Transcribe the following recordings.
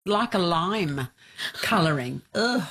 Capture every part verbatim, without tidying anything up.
like a lime colouring. Ugh.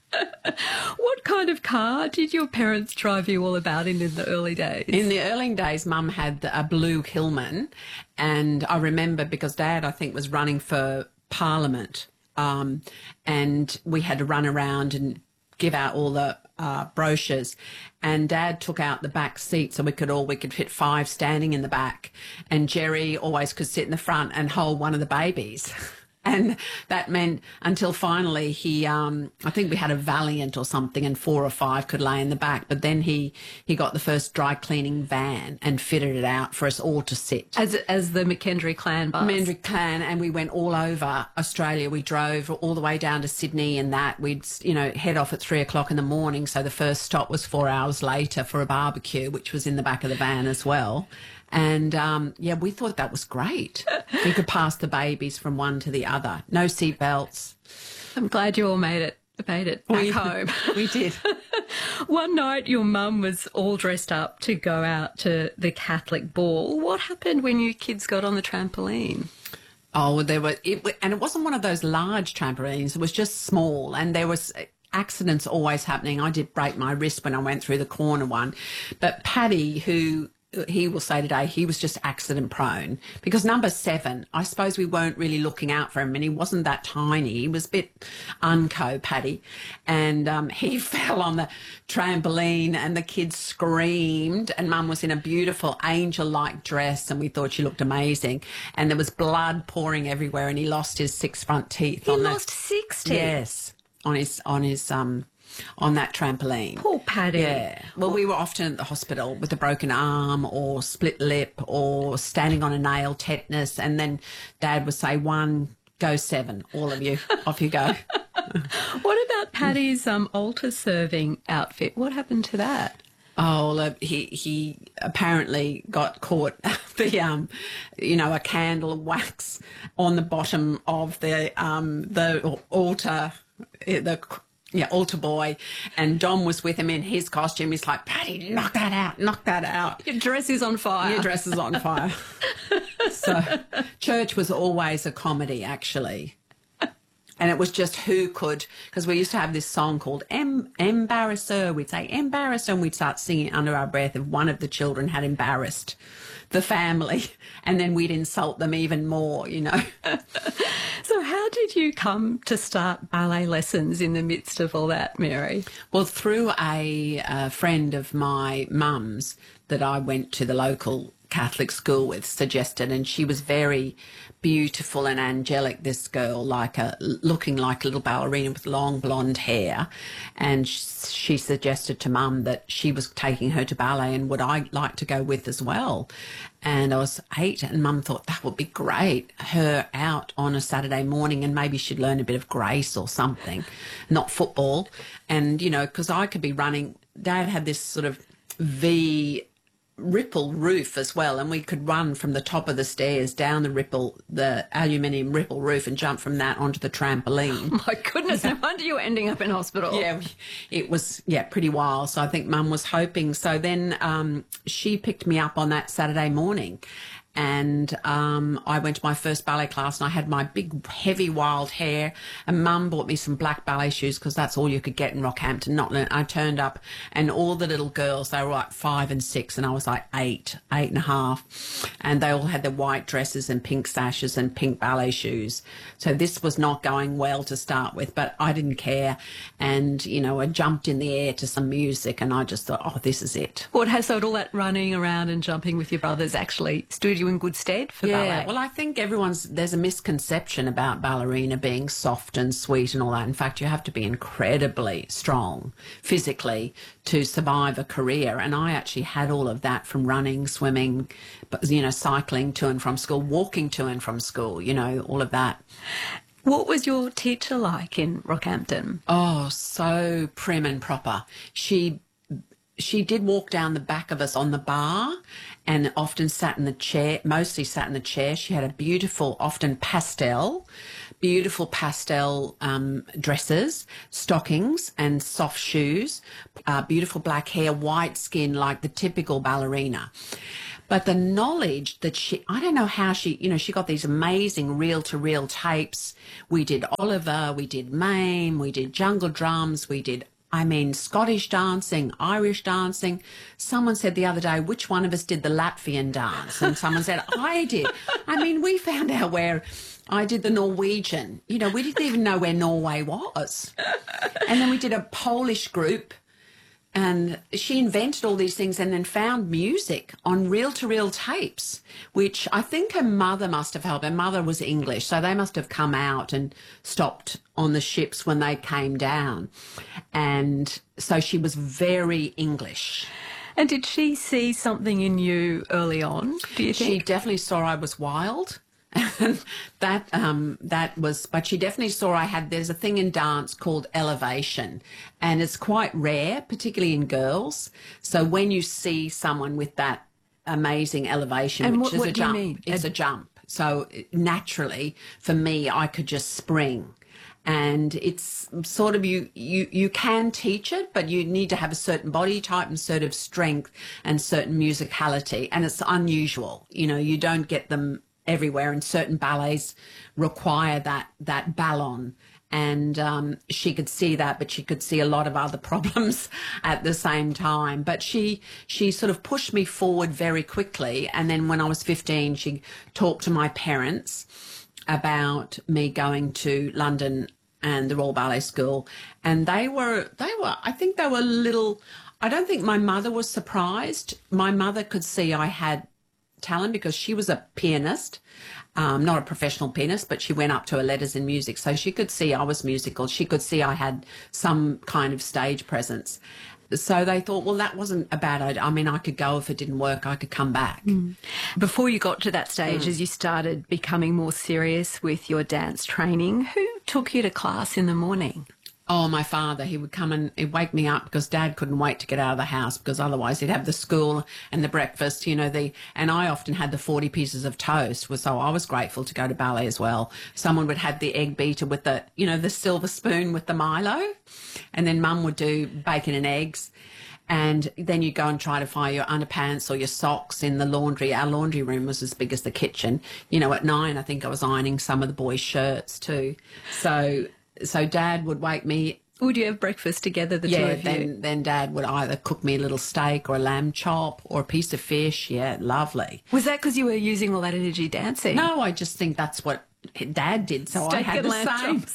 What kind of car did your parents drive you all about in in the early days? In the early days, Mum had a blue Hillman, and I remember because Dad, I think, was running for Parliament, um, and we had to run around and give out all the uh, brochures, and Dad took out the back seat so we could all we could fit five standing in the back, and Jerry always could sit in the front and hold one of the babies. And that meant until finally he, um, I think we had a Valiant or something, and four or five could lay in the back. But then he, he got the first dry cleaning van and fitted it out for us all to sit. As as the McKendry clan bus? McKendry clan, and we went all over Australia. We drove all the way down to Sydney, and that we'd, you know, head off at three o'clock in the morning. So the first stop was four hours later for a barbecue, which was in the back of the van as well. And, um, yeah, we thought that was great. We could pass the babies from one to the other. No seat belts. I'm glad you all made it, made it back we, home. We did. One night your mum was all dressed up to go out to the Catholic ball. What happened when you kids got on the trampoline? Oh, there were, it, and it wasn't one of those large trampolines. It was just small, and there was accidents always happening. I did break my wrist when I went through the corner one. But Paddy, who... he will say today he was just accident prone because number seven, I suppose we weren't really looking out for him, and he wasn't that tiny. He was a bit unco, Paddy, and um, he fell on the trampoline and the kids screamed, and Mum was in a beautiful angel-like dress and we thought she looked amazing, and there was blood pouring everywhere, and he lost his six front teeth. He on lost the, six teeth? Yes, on his, on his, um... on that trampoline. Poor Paddy. Yeah. Well, we were often at the hospital with a broken arm or split lip or standing on a nail, tetanus, and then Dad would say, one, go seven, all of you, off you go. What about Paddy's um, altar serving outfit? What happened to that? Oh, look, he he apparently got caught the um, you know, a candle wax on the bottom of the um the altar, the Yeah, altar boy, and Dom was with him in his costume. He's like, Paddy, knock that out, knock that out. Your dress is on fire. Your dress is on fire. So church was always a comedy, actually. And it was just who could, because we used to have this song called em, Embarrasser. We'd say, embarrass, and we'd start singing under our breath if one of the children had embarrassed the family, and then we'd insult them even more, you know. So how did you come to start ballet lessons in the midst of all that, Mary? Well, through a, a friend of my mum's that I went to the local Catholic school with suggested, and she was very beautiful and angelic, this girl, like a looking like a little ballerina with long blonde hair, and she suggested to Mum that she was taking her to ballet and would I like to go with as well. And I was eight, and Mum thought that would be great, her out on a Saturday morning, and maybe she'd learn a bit of grace or something, not football. And, you know, because I could be running, Dad had this sort of V ripple roof as well, and we could run from the top of the stairs down the ripple, the aluminium ripple roof, and jump from that onto the trampoline. Oh my goodness, no wonder you were ending up in hospital. Yeah, it was, yeah, pretty wild. So I think Mum was hoping. So then um, she picked me up on that Saturday morning, and um, I went to my first ballet class, and I had my big, heavy, wild hair, and Mum bought me some black ballet shoes because that's all you could get in Rockhampton. Not learn. I turned up, and all the little girls, they were like five and six, and I was like eight, eight and a half, and they all had their white dresses and pink sashes and pink ballet shoes. So this was not going well to start with, but I didn't care, and, you know, I jumped in the air to some music, and I just thought, oh, this is it. What has so all that running around and jumping with your brothers actually stood you in good stead for yeah, ballet? Well, I think everyone's, there's a misconception about ballerina being soft and sweet and all that. In fact, you have to be incredibly strong physically to survive a career. And I actually had all of that from running, swimming, you know, cycling to and from school, walking to and from school, you know, all of that. What was your teacher like in Rockhampton? Oh, so prim and proper. She She did walk down the back of us on the bar and often sat in the chair, mostly sat in the chair. She had a beautiful, often pastel, beautiful pastel um, dresses, stockings and soft shoes, uh, beautiful black hair, white skin like the typical ballerina. But the knowledge that she, I don't know how she, you know, she got these amazing reel-to-reel tapes. We did Oliver, we did Mame, we did Jungle Drums, we did, I mean, Scottish dancing, Irish dancing. Someone said the other day, which one of us did the Latvian dance? And someone said, I did. I mean, we found out where I did the Norwegian. You know, we didn't even know where Norway was. And then we did a Polish group. And she invented all these things and then found music on reel-to-reel tapes, which I think her mother must have helped. Her mother was English, so they must have come out and stopped on the ships when they came down. And so she was very English. And did she see something in you early on, do you think? She definitely saw I was wild. And that um, that was, but she definitely saw I had, there's a thing in dance called elevation, and it's quite rare, particularly in girls. So when you see someone with that amazing elevation, and which what, is what a do you jump, mean? it's a jump. So naturally, for me, I could just spring. And it's sort of, you, you, you can teach it, but you need to have a certain body type and sort of strength and certain musicality. And it's unusual. You know, you don't get them everywhere, and certain ballets require that that ballon. And um, she could see that, but she could see a lot of other problems at the same time. But she she sort of pushed me forward very quickly. And then when I was fifteen, she talked to my parents about me going to London and the Royal Ballet School. And they were, they were, I think they were a little, I don't think my mother was surprised. My mother could see I had talent because she was a pianist, um, not a professional pianist, but she went up to her letters in music. So she could see I was musical. She could see I had some kind of stage presence. So they thought, well, that wasn't a bad idea. I mean, I could go if it didn't work, I could come back. Mm. Before you got to that stage, mm. as you started becoming more serious with your dance training, who took you to class in the morning? Oh, my father. He would come and he'd wake me up because Dad couldn't wait to get out of the house, because otherwise he'd have the school and the breakfast, you know, the, and I often had the forty pieces of toast. So I was grateful to go to ballet as well. Someone would have the egg beater with the, you know, the silver spoon with the Milo, and then Mum would do bacon and eggs. And then you go and try to find your underpants or your socks in the laundry. Our laundry room was as big as the kitchen. You know, at nine, I think I was ironing some of the boys' shirts too. So, so Dad would wake me. Would you have breakfast together, the yeah, two of you? then, then Dad would either cook me a little steak or a lamb chop or a piece of fish. Yeah, lovely. Was that because you were using all that energy dancing? No, I just think that's what Dad did, so Steak I had and the lamb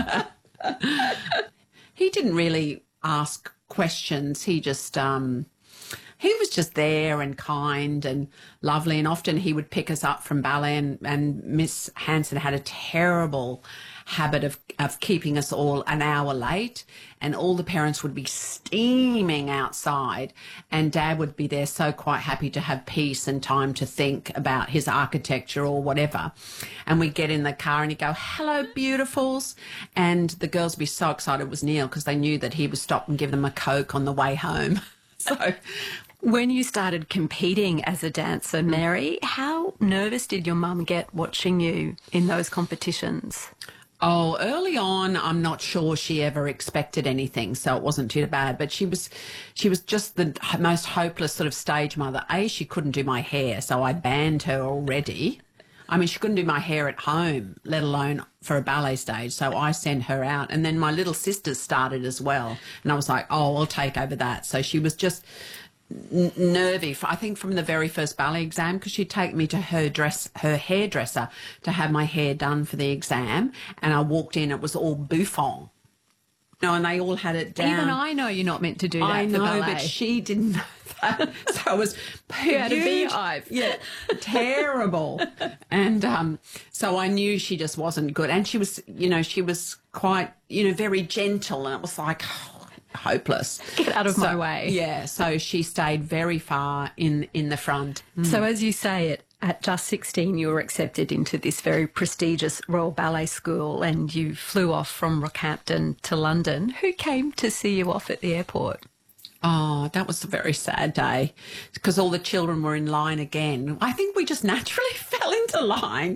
same. He didn't really ask questions. He just, um, he was just there and kind and lovely. And often he would pick us up from ballet, and, and Miss Hanson had a terrible habit of, of keeping us all an hour late, and all the parents would be steaming outside, and Dad would be there so quite happy to have peace and time to think about his architecture or whatever. And we'd get in the car and he'd go, "Hello, beautifuls." And the girls would be so excited it was Neil, because they knew that he would stop and give them a Coke on the way home. So when you started competing as a dancer, Mary, how nervous did your mum get watching you in those competitions? Oh, early on, I'm not sure she ever expected anything, so it wasn't too bad. But she was, she was just the most hopeless sort of stage mother. A, she couldn't do my hair, so I banned her already. I mean, she couldn't do my hair at home, let alone for a ballet stage, so I sent her out. And then my little sisters started as well, and I was like, oh, I'll take over that. So she was just N- nervy, I think, from the very first ballet exam, because she'd take me to her dress, her hairdresser to have my hair done for the exam, and I walked in, it was all bouffant. No, and they all had it down. Even I know you're not meant to do that I for know, ballet. but she didn't know that. So it was You had a huge, beehive. Yeah, terrible. And um, so I knew she just wasn't good. And she was, you know, she was quite, you know, very gentle, and it was like, oh, hopeless. Get out of so, my way. Yeah, so she stayed very far in, in the front. Mm. So as you say it, at just sixteen, you were accepted into this very prestigious Royal Ballet School, and you flew off from Rockhampton to London. Who came to see you off at the airport? Oh, that was a very sad day because all the children were in line again. I think we just naturally fell into line.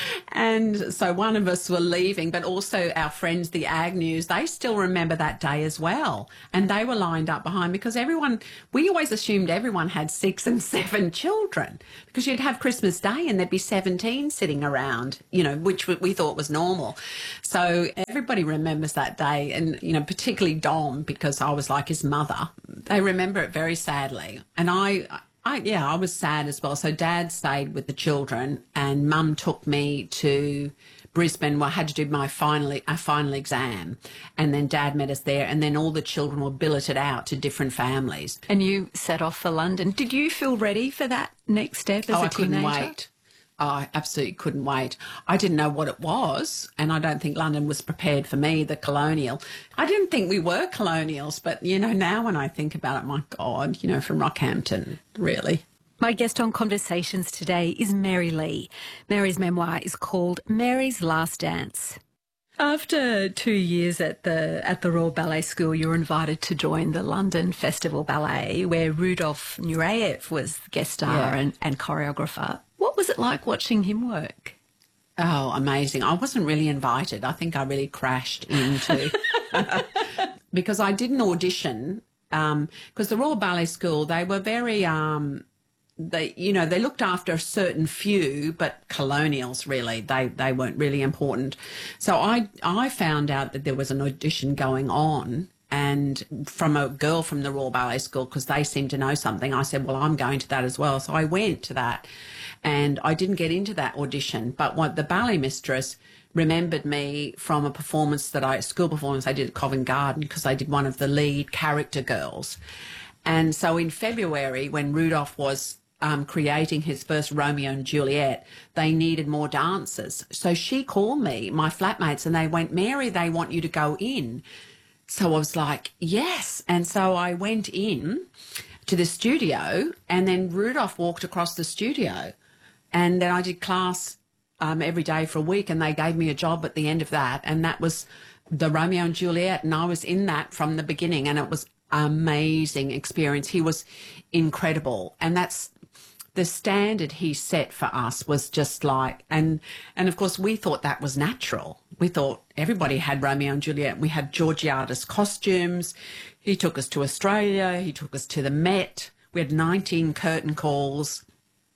And so one of us were leaving, but also our friends, the Agnews, they still remember that day as well. And they were lined up behind because everyone, we always assumed everyone had six and seven children because you'd have Christmas Day and there'd be seventeen sitting around, you know, which we thought was normal. So everybody remembers that day and, you know, particularly Dom because I was like his mother. They remember it very sadly. And I, I, yeah, I was sad as well. So Dad stayed with the children and Mum took me to Brisbane. Well, I had to do my final, a final exam. And then Dad met us there. And then all the children were billeted out to different families. And you set off for London. Did you feel ready for that next step as oh, a I teenager? couldn't wait. Oh, I absolutely couldn't wait. I didn't know what it was, and I don't think London was prepared for me, the colonial. I didn't think we were colonials, but, you know, now when I think about it, my God, you know, from Rockhampton, really. My guest on Conversations today is Mary Lee. Mary's memoir is called Mary's Last Dance. After two years at the at the Royal Ballet School, you were invited to join the London Festival Ballet, where Rudolf Nureyev was guest star Yeah. and, and choreographer. What was it like watching him work? Oh, amazing. I wasn't really invited. I think I really crashed into because I did an audition um, because the Royal Ballet School, they were very, um, they you know, they looked after a certain few, but colonials really, they, they weren't really important. So I, I found out that there was an audition going on and from a girl from the Royal Ballet School because they seemed to know something. I said, well, I'm going to that as well. So I went to that. And I didn't get into that audition, but what the ballet mistress remembered me from a performance that I, school performance I did at Covent Garden because I did one of the lead character girls. And so in February, when Rudolph was um, creating his first Romeo and Juliet, they needed more dancers. So she called me, my flatmates, and they went, Mary, they want you to go in. So I was like, yes. And so I went in to the studio and then Rudolph walked across the studio. And then I did class um, every day for a week and they gave me a job at the end of that. And that was the Romeo and Juliet. And I was in that from the beginning and it was an amazing experience. He was incredible. And that's the standard he set for us was just like, and, and of course we thought that was natural. We thought everybody had Romeo and Juliet. We had Georgiades costumes. He took us to Australia. He took us to the Met. We had nineteen curtain calls.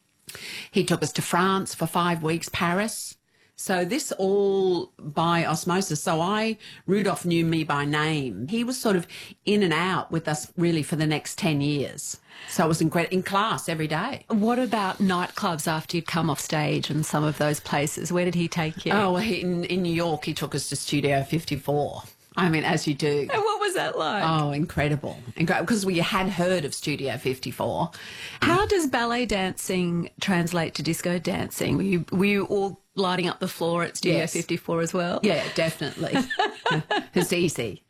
He took us to France for five weeks, Paris. So this all by osmosis. So I, Rudolph knew me by name. He was sort of in and out with us really for the next ten years. So it was incredible, in class every day. What about nightclubs after you'd come off stage and some of those places? Where did he take you? Oh, he, in, in New York, he took us to Studio fifty-four. I mean, as you do. And what was that like? Oh, incredible. Incredible. Because we had heard of Studio fifty-four. How does ballet dancing translate to disco dancing? Were you, were you all lighting up the floor at Studio Yes. fifty-four as well? Yeah, definitely. It's easy.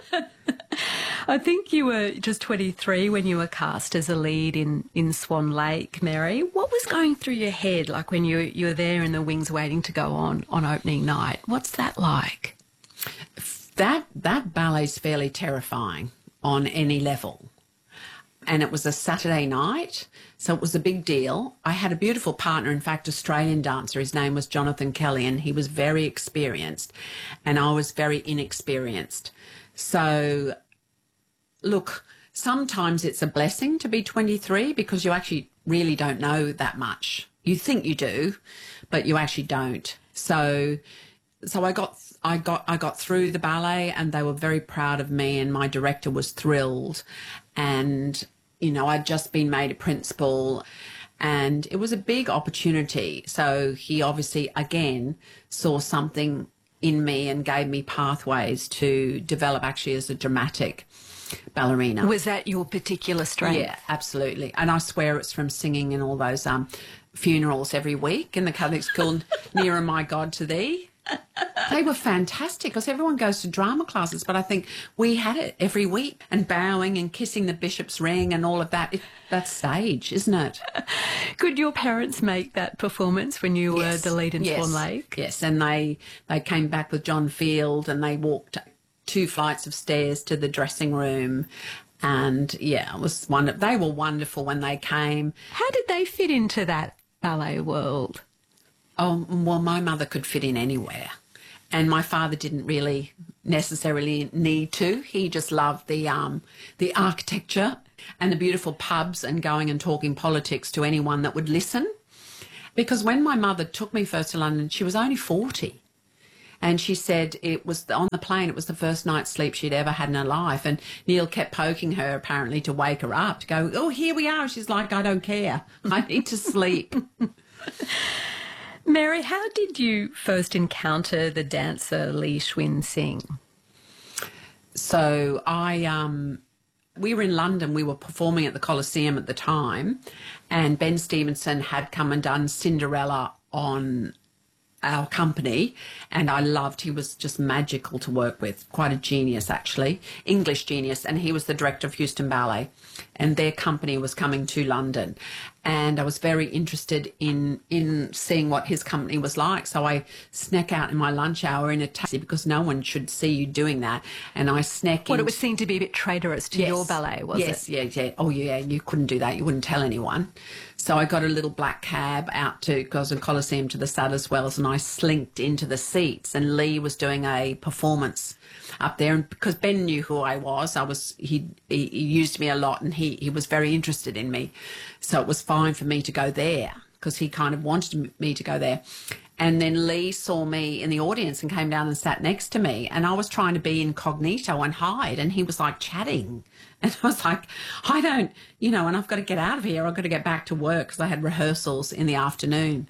I think you were just twenty-three when you were cast as a lead in, in Swan Lake, Mary. What was going through your head, like when you, you were there in the wings waiting to go on on opening night? What's that like? That that ballet's fairly terrifying on any level. And it was a Saturday night, so it was a big deal. I had a beautiful partner, in fact, Australian dancer. His name was Jonathan Kelly, and he was very experienced, and I was very inexperienced. So, look, sometimes it's a blessing to be twenty-three because you actually really don't know that much. You think you do, but you actually don't. So, so I got I got I got through the ballet and they were very proud of me and my director was thrilled. And, you know, I'd just been made a principal and it was a big opportunity. So he obviously, again, saw something in me and gave me pathways to develop actually as a dramatic ballerina. Was that your particular strength? Yeah, absolutely. And I swear it's from singing in all those um, funerals every week in the Catholic school, Nearer My God to Thee. They were fantastic because everyone goes to drama classes, but I think we had it every week and bowing and kissing the bishop's ring and all of that. It, that's stage, isn't it? Could your parents make that performance when you Yes. were the lead in yes. Swan Lake? Yes, and they, they came back with John Field and they walked two flights of stairs to the dressing room And yeah, it was one. They were wonderful when they came. How did they fit into that ballet world? Oh, well, my mother could fit in anywhere. And my father didn't really necessarily need to. He just loved the um, the architecture and the beautiful pubs and going and talking politics to anyone that would listen. Because when my mother took me first to London, she was only forty. And she said it was on the plane, it was the first night's sleep she'd ever had in her life. And Neil kept poking her, apparently, to wake her up, to go, oh, here we are. She's like, I don't care. I need to sleep. Mary, how did you first encounter the dancer Lee Swin Sing? So I, um, we were in London. We were performing at the Coliseum at the time, and Ben Stevenson had come and done Cinderella on our company, and I loved, he was just magical to work with, quite a genius actually, English genius, and he was the director of Houston Ballet, and their company was coming to London, and I was very interested in in seeing what his company was like. So I snuck out in my lunch hour in a taxi, because no one should see you doing that, and I snuck in. What, it was seen to be a bit traitorous to yes. your ballet, was yes, it? Yes, yeah, yeah. Oh, yeah, you couldn't do that. You wouldn't tell anyone. So I got a little black cab out to Gosford Coliseum to the Sadler's Wells, and I slinked into the seats, and Lee was doing a performance up there, and because Ben knew who I was, I was he, he he used me a lot, and he he was very interested in me, so it was fine for me to go there, because he kind of wanted me to go there. And then Lee saw me in the audience and came down and sat next to me, and I was trying to be incognito and hide, and he was like chatting, and I was like, I don't, you know, and I've got to get out of here, I've got to get back to work, because I had rehearsals in the afternoon.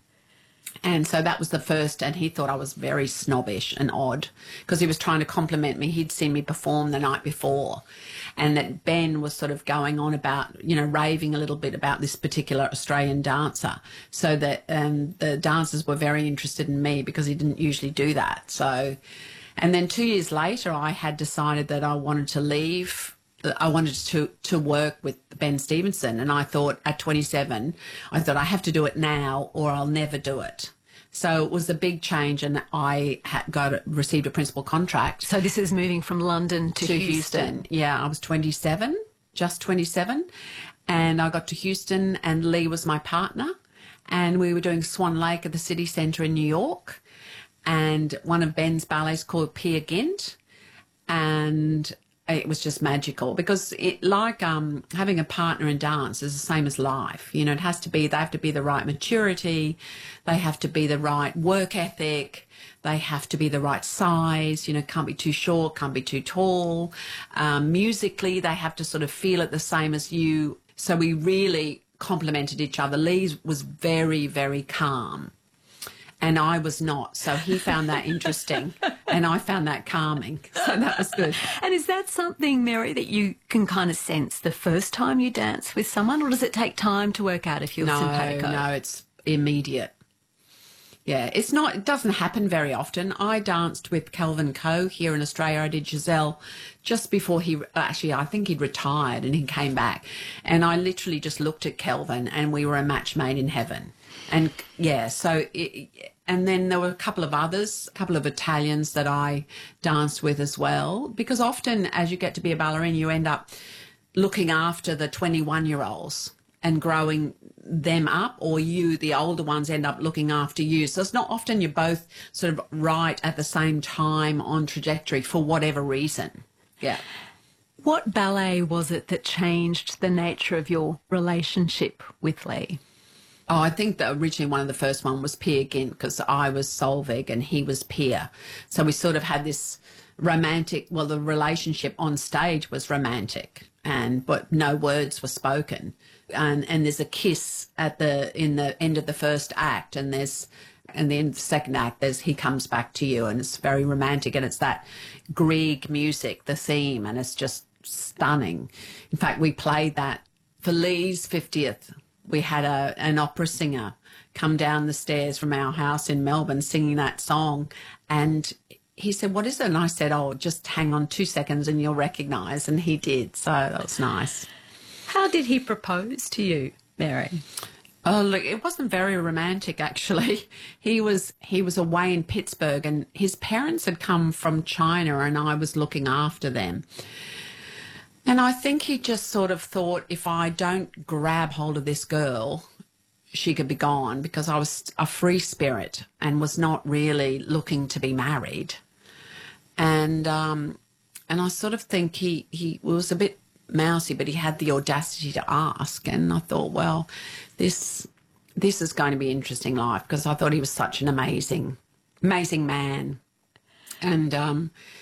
And so that was the first, and he thought I was very snobbish and odd, because he was trying to compliment me. He'd seen me perform the night before, and that Ben was sort of going on about, you know, raving a little bit about this particular Australian dancer, so that um, the dancers were very interested in me, because he didn't usually do that. So, and then two years later, I had decided that I wanted to leave. I wanted to to work with Ben Stevenson, and I thought at twenty-seven, I thought I have to do it now or I'll never do it. So it was a big change, and I had got received a principal contract. So this is moving from London to, to Houston. Houston. Yeah, I was twenty-seven, just twenty-seven, and I got to Houston, and Lee was my partner, and we were doing Swan Lake at the City Centre in New York, and one of Ben's ballets called Peer Gynt, and it was just magical, because it, like um, having a partner in dance is the same as life. You know, it has to be, they have to be the right maturity, they have to be the right work ethic, they have to be the right size, you know, can't be too short, can't be too tall. Um, musically, they have to sort of feel it the same as you. So we really complemented each other. Lee was very, very calm, and I was not. So he found that interesting, and I found that calming. So that was good. And is that something, Mary, that you can kind of sense the first time you dance with someone, or does it take time to work out if you're no, simpatico? No, it's immediate. Yeah, it's not, it doesn't happen very often. I danced with Kelvin Coe here in Australia. I did Giselle just before he, actually, I think he'd retired and he came back. And I literally just looked at Kelvin, and we were a match made in heaven. And yeah, so, it, and then there were a couple of others, a couple of Italians that I danced with as well, because often as you get to be a ballerina, you end up looking after the twenty-one-year-olds and growing them up, or you, the older ones, end up looking after you. So it's not often you're both sort of right at the same time on trajectory for whatever reason. Yeah. What ballet was it that changed the nature of your relationship with Lee? Oh, I think that originally one of the first one was Peer Gynt, because I was Solveig and he was Peer. So we sort of had this romantic, well, the relationship on stage was romantic, and but no words were spoken. And and there's a kiss at the in the end of the first act, and there's and then the second act there's He Comes Back to You, and it's very romantic, and it's that Grieg music, the theme, and it's just stunning. In fact, we played that for Lee's fiftieth. We had a an opera singer come down the stairs from our house in Melbourne singing that song, and he said, "What is it?" And I said, "Oh, just hang on two seconds and you'll recognise." And he did, so that was nice. How did he propose to you, Mary? Oh, look, it wasn't very romantic, actually. He was he was away in Pittsburgh, and his parents had come from China, and I was looking after them. And I think he just sort of thought, if I don't grab hold of this girl, she could be gone, because I was a free spirit and was not really looking to be married. And um, and I sort of think he, he was a bit mousy, but he had the audacity to ask. And I thought, well, this this is going to be an interesting life, because I thought he was such an amazing, amazing man. And um,